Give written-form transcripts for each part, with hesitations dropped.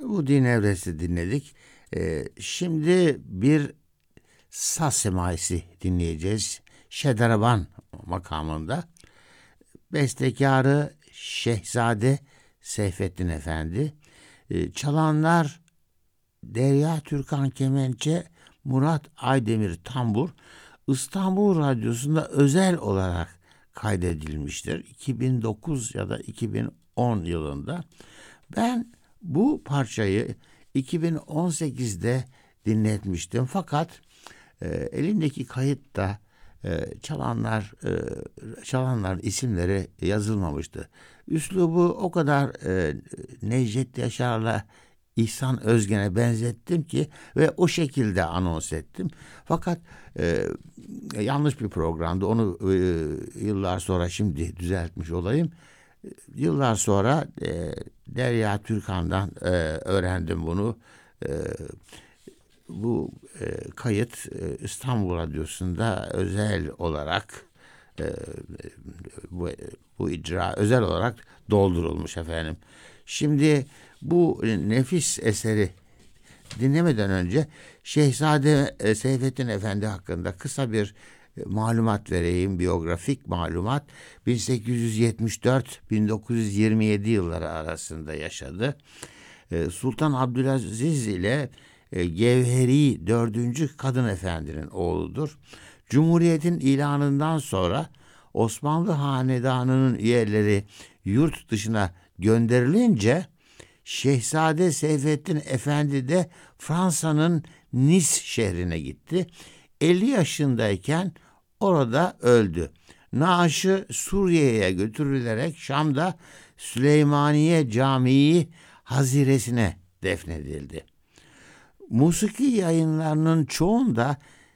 Bu Dinevresi dinledik. Şimdi bir saz semaisi dinleyeceğiz. Şedraban makamında. Bestekarı Şehzade Seyfettin Efendi. Çalanlar Derya Türkan kemençe, Murat Aydemir tambur. İstanbul Radyosu'nda özel olarak kaydedilmiştir. 2009 ya da 2010 yılında. Ben bu parçayı 2018'de dinletmiştim. Fakat elimdeki kayıtta çalanların isimleri yazılmamıştı. Üslubu o kadar Necdet Yaşar'la İhsan Özgen'e benzettim ki ve o şekilde anons ettim. Fakat yanlış bir programdı. Onu yıllar sonra şimdi düzeltmiş olayım. Yıllar sonra Derya Türkan'dan öğrendim bunu. Bu kayıt İstanbul Radyosu'nda özel olarak bu icra özel olarak doldurulmuş efendim. Şimdi bu nefis eseri dinlemeden önce Şehzade Seyfettin Efendi hakkında kısa bir malumat vereyim, biyografik malumat. 1874-1927 yılları arasında yaşadı. Sultan Abdülaziz ile Gevheri 4. Kadın Efendi'nin oğludur. Cumhuriyetin ilanından sonra Osmanlı Hanedanı'nın üyeleri yurt dışına gönderilince Şehzade Seyfettin Efendi de Fransa'nın Nice şehrine gitti. 50 yaşındayken orada öldü. Naaşı Suriye'ye götürülerek Şam'da Süleymaniye Camii haziresine defnedildi. Musiki yayınlarının çoğunda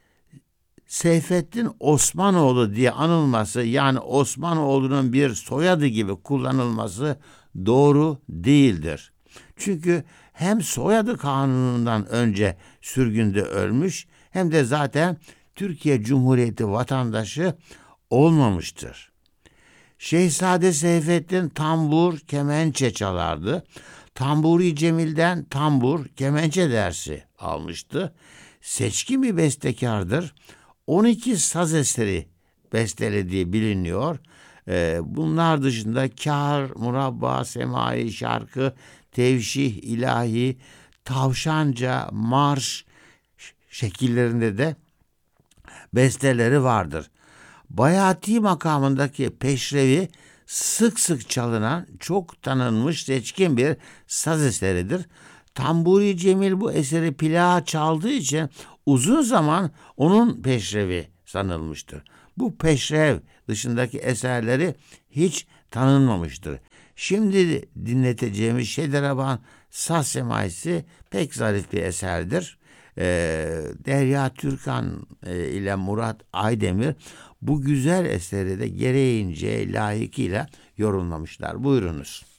Seyfettin Osmanoğlu diye anılması, yani Osmanoğlu'nun bir soyadı gibi kullanılması doğru değildir. Çünkü hem soyadı kanunundan önce sürgünde ölmüş hem de zaten Türkiye Cumhuriyeti vatandaşı olmamıştır. Şehzade Seyfettin tambur, kemençe çalardı. Tamburi Cemil'den tambur, kemençe dersi almıştı. Seçkin bir bestekardır. 12 saz eseri bestelediği biliniyor. Bunlar dışında kâr, murabba, semai, şarkı, tevşih, ilahi, tavşanca, marş şekillerinde de besteleri vardır. Bayati makamındaki peşrevi sık sık çalınan, çok tanınmış seçkin bir saz eseridir. Tamburi Cemil bu eseri plağa çaldığı için uzun zaman onun peşrevi sanılmıştır. Bu peşrev dışındaki eserleri hiç tanınmamıştır. Şimdi dinleteceğimiz Şedraban Saz Semaisi pek zarif bir eserdir. Derya Türkan ile Murat Aydemir bu güzel eseri de gereğince layıkıyla yorumlamışlar. Buyurunuz.